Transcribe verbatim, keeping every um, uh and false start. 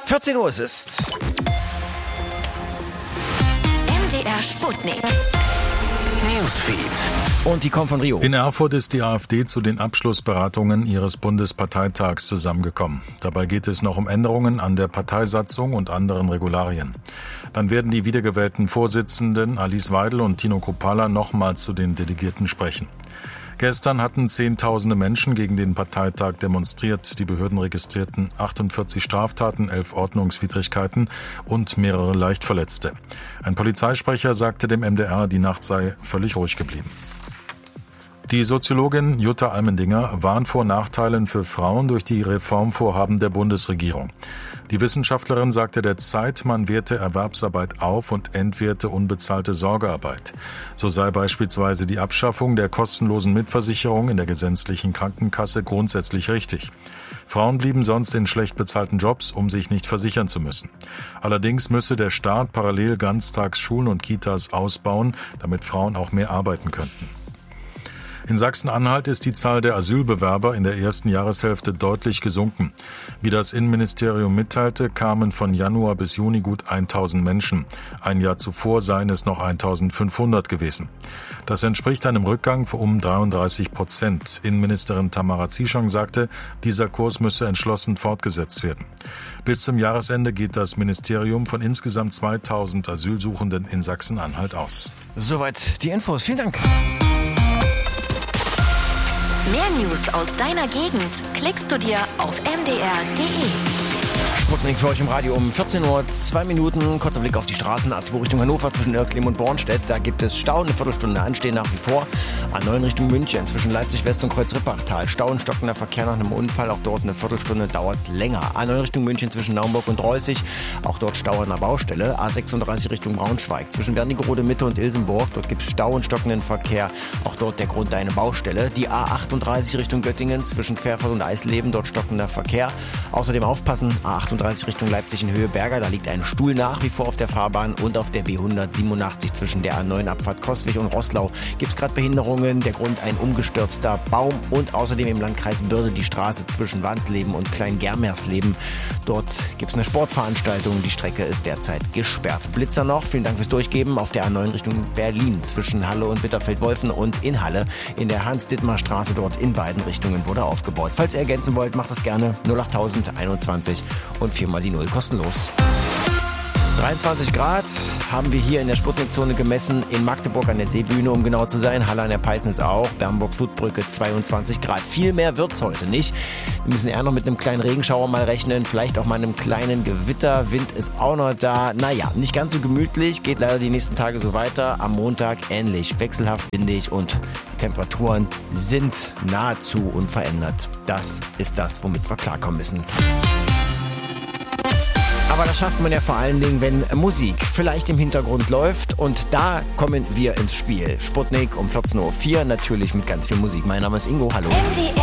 vierzehn Uhr ist es. M D R Sputnik. Newsfeed. Und die kommen von Rio. In Erfurt ist die AfD zu den Abschlussberatungen ihres Bundesparteitags zusammengekommen. Dabei geht es noch um Änderungen an der Parteisatzung und anderen Regularien. Dann werden die wiedergewählten Vorsitzenden Alice Weidel und Tino Kruppalla nochmals zu den Delegierten sprechen. Gestern hatten Zehntausende Menschen gegen den Parteitag demonstriert. Die Behörden registrierten achtundvierzig Straftaten, elf Ordnungswidrigkeiten und mehrere Leichtverletzte. Ein Polizeisprecher sagte dem M D R, die Nacht sei völlig ruhig geblieben. Die Soziologin Jutta Almendinger warnt vor Nachteilen für Frauen durch die Reformvorhaben der Bundesregierung. Die Wissenschaftlerin sagte der Zeit, man werte Erwerbsarbeit auf und entwerte unbezahlte Sorgearbeit. So sei beispielsweise die Abschaffung der kostenlosen Mitversicherung in der gesetzlichen Krankenkasse grundsätzlich richtig. Frauen blieben sonst in schlecht bezahlten Jobs, um sich nicht versichern zu müssen. Allerdings müsse der Staat parallel Ganztagsschulen und Kitas ausbauen, damit Frauen auch mehr arbeiten könnten. In Sachsen-Anhalt ist die Zahl der Asylbewerber in der ersten Jahreshälfte deutlich gesunken. Wie das Innenministerium mitteilte, kamen von Januar bis Juni gut tausend Menschen. Ein Jahr zuvor seien es noch eintausendfünfhundert gewesen. Das entspricht einem Rückgang von um dreiunddreißig Prozent. Innenministerin Tamara Zieschang sagte, dieser Kurs müsse entschlossen fortgesetzt werden. Bis zum Jahresende geht das Ministerium von insgesamt zweitausend Asylsuchenden in Sachsen-Anhalt aus. Soweit die Infos. Vielen Dank. Mehr News aus deiner Gegend klickst du dir auf m d r punkt d e. Sputnik für euch im Radio um vierzehn Uhr, zwei Minuten. Kurzer Blick auf die Straßen. A zwei Richtung Hannover zwischen Irklim und Bornstedt. Da gibt es Stau, eine Viertelstunde anstehen nach wie vor. A neun Richtung München zwischen Leipzig West und Kreuz-Rippachtal. Stau und stockender Verkehr nach einem Unfall. Auch dort eine Viertelstunde dauert es länger. A neun Richtung München zwischen Naumburg und Reußig. Auch dort Stau an der Baustelle. A sechsunddreißig Richtung Braunschweig zwischen Wernigerode Mitte und Ilsenburg. Dort gibt es Stau und stockenden Verkehr. Auch dort der Grund eine Baustelle. Die A achtunddreißig Richtung Göttingen zwischen Querfurt und Eisleben. Dort stockender Verkehr. Außerdem aufpassen. A achtunddreißig Richtung Leipzig in Höhe Berger. Da liegt ein Stuhl nach wie vor auf der Fahrbahn. Und auf der B hundertsiebenundachtzig zwischen der A neun Abfahrt Coswig und Roßlau gibt es gerade Behinderungen. Der Grund ein umgestürzter Baum. Und außerdem im Landkreis Bürde die Straße zwischen Wansleben und Klein-Germersleben. Dort gibt es eine Sportveranstaltung. Die Strecke ist derzeit gesperrt. Blitzer noch. Vielen Dank fürs Durchgeben. Auf der A neun Richtung Berlin zwischen Halle und Bitterfeld-Wolfen und in Halle in der Hans-Dittmar-Straße dort in beiden Richtungen wurde aufgebaut. Falls ihr ergänzen wollt, macht das gerne. null acht null null einundzwanzig und viermal die Null kostenlos. dreiundzwanzig Grad haben wir hier in der Sputnik-Zone gemessen, in Magdeburg an der Seebühne, um genau zu sein. Halle an der Peisnitz auch, Bernburg-Flutbrücke zweiundzwanzig Grad. Viel mehr wird's heute nicht. Wir müssen eher noch mit einem kleinen Regenschauer mal rechnen, vielleicht auch mal einem kleinen Gewitter. Wind ist auch noch da. Naja, nicht ganz so gemütlich, geht leider die nächsten Tage so weiter. Am Montag ähnlich, wechselhaft windig und die Temperaturen sind nahezu unverändert. Das ist das, womit wir klarkommen müssen. Aber das schafft man ja vor allen Dingen, wenn Musik vielleicht im Hintergrund läuft. Und da kommen wir ins Spiel. Sputnik um vierzehn Uhr vier, natürlich mit ganz viel Musik. Mein Name ist Ingo, hallo.